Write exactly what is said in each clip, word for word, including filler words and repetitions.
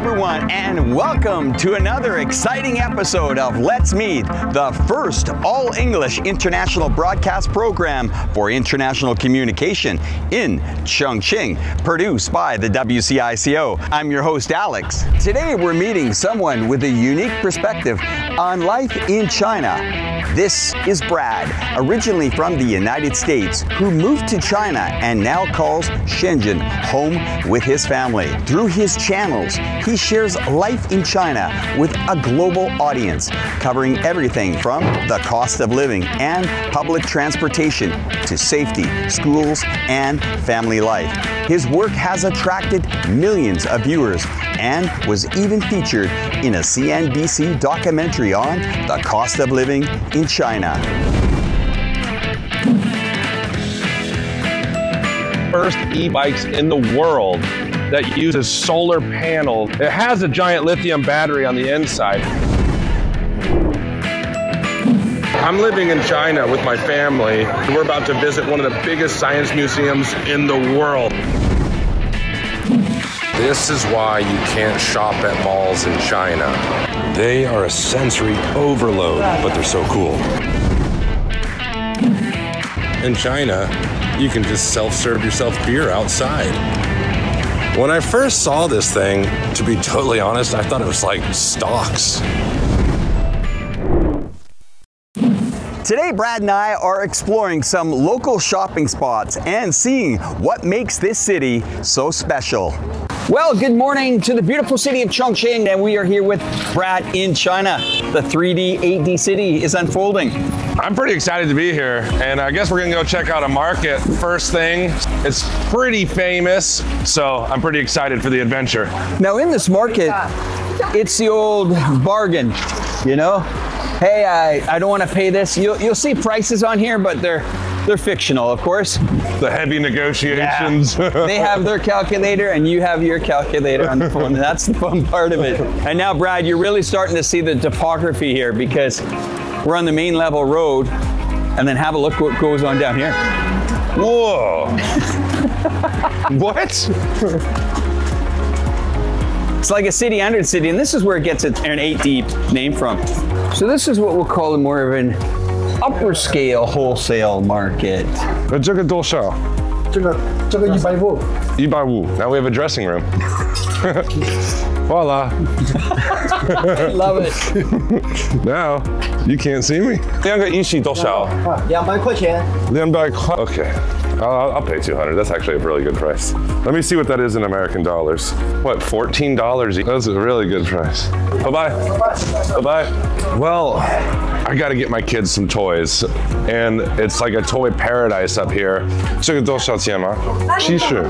everyone, and welcome to another exciting episode of Let's Meet, the first all-English international broadcast program for international communication in Chongqing, produced by the W C I C O. I'm your host, Alex. Today we're meeting someone with a unique perspective on life in China. This is Brad, originally from the United States, who moved to China and now calls Shenzhen home with his family. Through his channels, he shares life in China with a global audience, covering everything from the cost of living and public transportation to safety, schools, and family life. His work has attracted millions of viewers and was even featured in a C N B C documentary on the cost of living in China. First e-bikes in the world that uses solar panels. It has a giant lithium battery on the inside. I'm living in China with my family. We're about to visit one of the biggest science museums in the world. This is why you can't shop at malls in China. They are a sensory overload, but they're so cool. In China, you can just self-serve yourself beer outside. When I first saw this thing, to be totally honest, I thought it was like stocks. Today, Brad and I are exploring some local shopping spots and seeing what makes this city so special. Well, good morning to the beautiful city of Chongqing, and we are here with Brad in China. The three D, eight D city is unfolding. I'm pretty excited to be here, and I guess we're gonna go check out a market first thing. It's pretty famous, so I'm pretty excited for the adventure. Now in this market, it's the old bargain, you know? Hey, I, I don't want to pay this. You'll, you'll see prices on here, but they're they're fictional, of course. The heavy negotiations. Yeah. They have their calculator and you have your calculator on the phone. That's the fun part of it. And now, Brad, you're really starting to see the topography here because we're on the main level road, and then have a look what goes on down here. Whoa. What? It's like a city under the city, and this is where it gets an eight D name from. So this is what we'll call more of an upper scale wholesale market. 这个多少？ 这个这个一百五。 一百五. Now we have a dressing room. Voila. Love it. Now you can't see me. 两个一起多少？ 两百块钱。 两百块. Okay. I'll, I'll pay two hundred. That's actually a really good price. Let me see what that is in American dollars. What, fourteen dollars? That's a really good price. Bye-bye. Bye-bye. Well, I gotta get my kids some toys. And it's like a toy paradise up here. 这个多少钱吗？七十.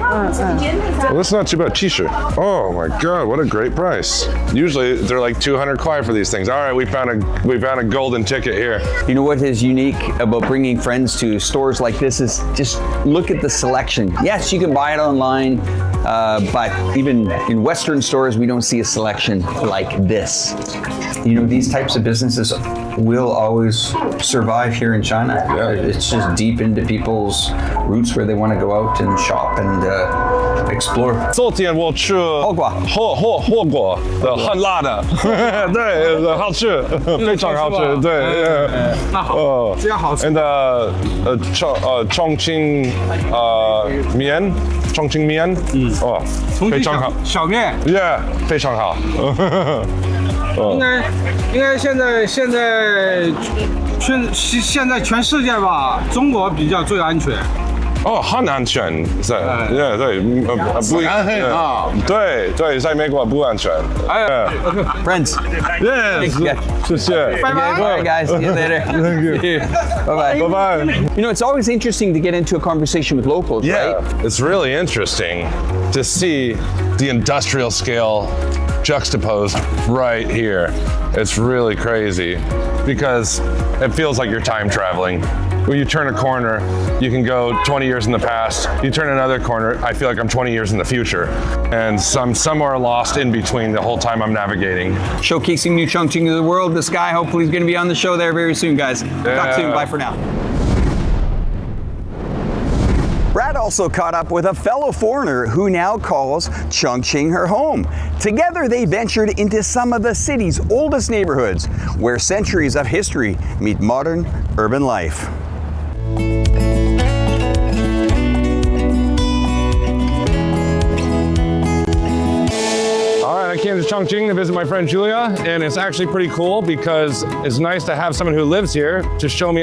Well, that's not too bad. 七十. Oh my God, what a great price. Usually they're like two hundred kuai for these things. All right, we found a we found a golden ticket here. You know what is unique about bringing friends to stores like this is just look at the selection. Yes, you can buy it online, uh, but even in Western stores, we don't see a selection like this. You know, these types of businesses will always survive here in China. Yeah. It's just deep into people's roots where they want to go out and shop and uh, explore. 昨天我吃火锅火火火锅的很辣的，对，好吃，非常好吃，对， 那好，这样好吃。 And 呃呃重呃重庆呃面，重庆面，嗯，哦，非常好， 小面， ，Yeah， 非常好。 应该应该现在现在全现现在全世界吧，中国比较最安全。 哦，很安全，在，对对，呃不安全啊， 对对，在美国不安全。哎 Friends. ，Yes， 谢谢。 拜拜。 All right, guys. See you later. Thank you. Bye-bye. Bye-bye. You know, it's always interesting to get into a conversation with locals, Yeah, right? it's really interesting to see the industrial scale juxtaposed right here. It's really crazy because it feels like you're time traveling. When you turn a corner, you can go twenty years in the past. You turn another corner, I feel like I'm twenty years in the future. And some somewhere lost in between the whole time I'm navigating. Showcasing New Chongqing to the world. This guy hopefully is going to be on the show there very soon, guys. Talk Yeah. soon. Bye for now. Brad also caught up with a fellow foreigner who now calls Chongqing her home. Together they ventured into some of the city's oldest neighborhoods, where centuries of history meet modern urban life. I came to Chongqing to visit my friend Julia, and it's actually pretty cool because it's nice to have someone who lives here to show me